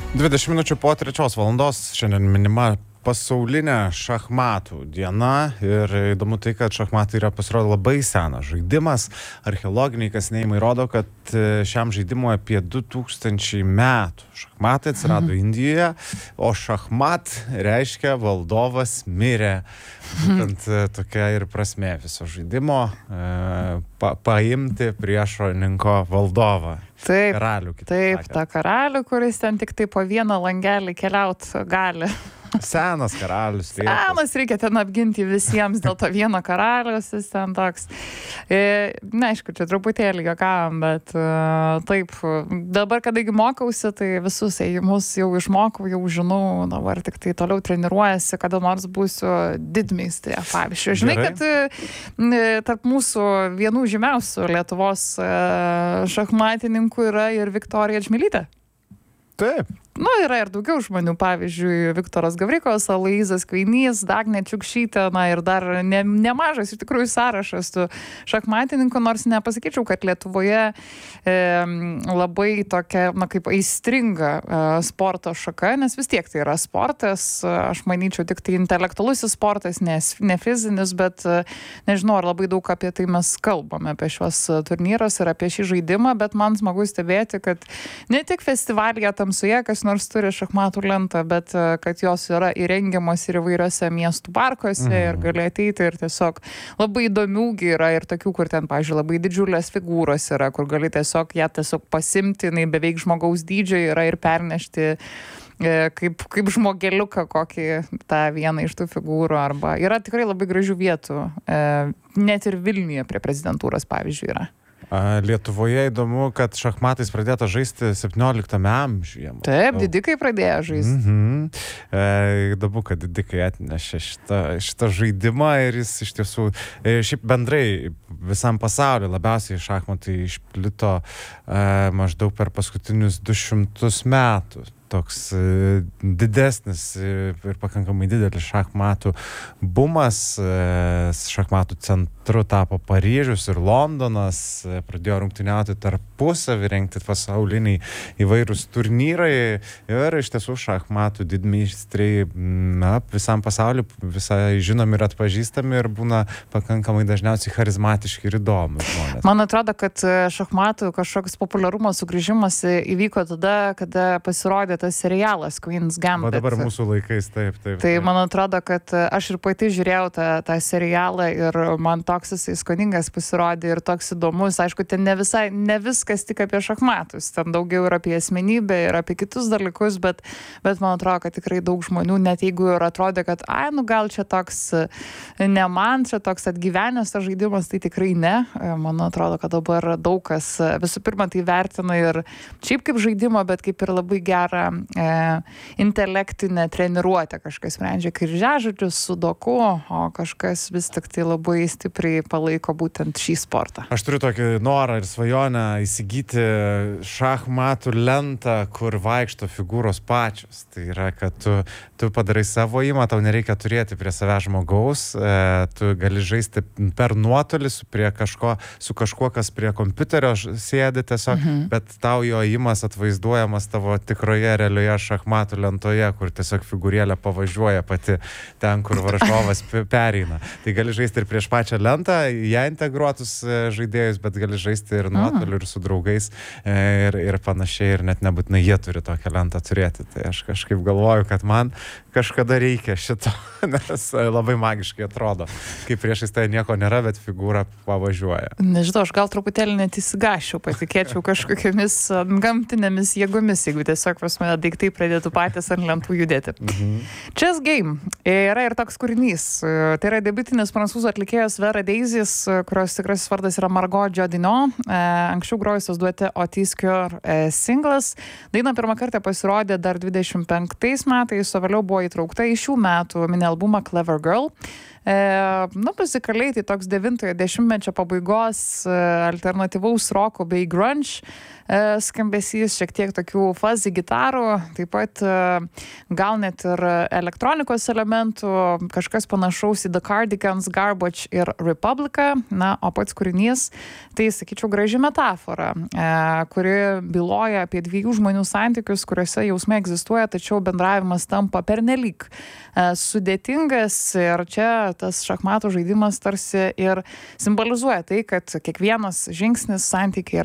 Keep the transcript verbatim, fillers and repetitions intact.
dvidešimt minučių po trečios valandos šiandien minima pasaulinė šachmatų diena ir įdomu tai, kad šachmatai yra pasirodo labai senas žaidimas. Archeologiniai kasinėjimai rodo, kad šiam žaidimui apie du tūkstančiai metų. Šachmatai atsirado mhm. Indijoje, o šachmat reiškia valdovas mirė. Būtent tokia ir prasmė viso žaidimo pa, paimti priešininko valdovą. Taip, karalių, taip, tą karalių, kuris ten tik tai po vieną langelį keliaut gali. Senas karalius. Senas, reikia ten apginti visiems dėl to vieno karalius, jis ten toks. E, na, aišku, čia truputėlį juokavom, bet uh, taip, dabar, kadangi mokausi, tai visus ėjimus jau išmokau, jau žinau, dabar tik tai toliau treniruojasi, kada nors būsiu didmeistrė, pavyzdžiui. Žinai, Gerai. kad uh, tarp mūsų vienų žymiausių Lietuvos uh, šachmatininkų yra ir Viktorija Čmilytė. Taip. Nu, yra ir daugiau žmonių, pavyzdžiui, Viktoras Gavrikos, Aloyzas Kveinys, Dagnė Čiukšytė, na ir dar ne, nemažas iš tikrųjų sąrašas tų šachmatininkų, nors nepasakyčiau, kad Lietuvoje e, labai tokia, na, kaip aistringa e, sporto šaka, nes vis tiek tai yra sportas, aš manyčiau, tik tai intelektualusis sportas, ne, ne fizinis, bet e, nežinau, ar labai daug apie tai mes kalbame, apie šios turnyrus ir apie šį žaidimą, bet man smagu stebėti, kad ne tik festivalyje tamsoje, kas nors turi šachmatų lentą, bet kad jos yra įrengiamos ir įvairiose miestų parkuose mhm. ir gali ateiti ir tiesiog labai įdomių yra ir tokių, kur ten, pavyzdžiui, labai didžiulės figūros yra, kur gali tiesiog ją tiesiog pasimti, jinai beveik žmogaus dydžio yra ir pernešti kaip, kaip žmogeliuką kokį tą vieną iš tų figūrų arba yra tikrai labai gražių vietų, net ir Vilniuje prie prezidentūros, pavyzdžiui, yra. Lietuvoje įdomu, kad šachmatais pradėta žaisti septynioliktame amžiuje. Taip, didikai pradėjo žaisti. Mhm. E, įdomu, kad didikai atnešė šitą, šitą žaidimą ir jis iš tiesų, e, šiaip bendrai visam pasauliu labiausiai šachmatai išplito e, maždaug per paskutinius du šimtus metų. Toks e, didesnis e, ir pakankamai didelis šachmatų bumas. E, šachmatų centru tapo Paryžius ir Londonas. E, pradėjo rungtyniauti tarpusavį, rengti pasauliniai įvairūs turnyrai. Ir iš tiesų šachmatų didmeistriai na, visam pasauliu visai žinomi ir atpažįstami ir būna pakankamai dažniausiai charizmatiški ir įdomus žmonės. Man atrodo, kad šachmatų kažkoks populiarumo sugrįžimas įvyko tada, kada pasirodė tas serialas Queen's Gambit. O dabar mūsų laikais taip, taip. Tai taip. Man atrodo, kad aš ir pati žiūrėjau tą, tą serialą ir man toks jisai skoningas pasirodė ir toks įdomus. Aišku, ten ne, visai, ne viskas tik apie šachmatus, ten daugiau ir apie asmenybę ir apie kitus dalykus, bet, bet man atrodo, kad tikrai daug žmonių, net jeigu ir atrodė, kad ai, nu gal čia toks ne man, čia toks atgyvenęs tas žaidimas, tai tikrai ne. Man atrodo, kad dabar daug kas visų pirma tai vertina ir šiaip kaip žaidimą, bet kaip ir labai gerą E, intelektinę treniruotę. Kažkas sprendžia kryžiažodžius, sudoku, o kažkas vis tik tai labai stipriai palaiko būtent šį sportą. Aš turiu tokį norą ir svajonę įsigyti šachmatų lentą, kur vaikšto figūros pačios. Tai yra, kad tu, tu padarai savo įmą, tau nereikia turėti prie savęs žmogaus, e, tu gali žaisti per nuotolį su, prie kažko, su kažkuo, kas prie kompiuterio sėdi tiesiog, mhm. bet tau jo įmas atvaizduojamas tavo tikroje realioje šachmatų lentoje, kur tiesiog figūrėlė pavažiuoja pati ten, kur varžovas pereina. Tai gali žaisti ir prieš pačią lentą, ją integruotus žaidėjus, bet gali žaisti ir nuotoliu, ir su draugais ir, ir panašiai, ir net nebūtinai jie turi tokią lentą turėti. Tai aš kažkaip galvoju, kad man kažkada reikia šito, nes labai magiškai atrodo. Kaip priešais tai nieko nėra, bet figūra pavažiuoja. Nežinau, aš gal truputėlį net įsigašiau, patikėčiau kažkokiamis gamtinėmis jėgomis, jeigu tiesiog pas mane daiktai pradėtų patys ant lentų judėti. Mhm. Chess Game yra ir toks kūrinys. Tai yra debiutinis prancūzų atlikėjos Vera Daisies, kurios tikrasis vardas yra Margot Jodino. Anksčiau grojusios duete Otis Cure singlas. Daina pirmą kartą pasirodė dar dvidešimt penktais metais, o vėliau buvo įtraukta į šių metų mini albumą Clever Girl. E, nu, muzikaliai tai toks devintojo dešimtmečio pabaigos e, alternatyvaus roko bei grunge e, skambesys, šiek tiek tokių fuzzy gitarų, taip pat e, gal net ir elektronikos elementų, kažkas panašaus į The Cardigans, Garbage ir Republica. Na, o pats kūrinys, tai sakyčiau, graži metafora, e, kuri byloja apie dviejų žmonių santykius, kuriuose jausmai egzistuoja, tačiau bendravimas tampa pernelyg e, sudėtingas. Ir čia tas šachmatų žaidimas tarsi ir simbolizuoja tai, kad kiekvienas žingsnis santykiai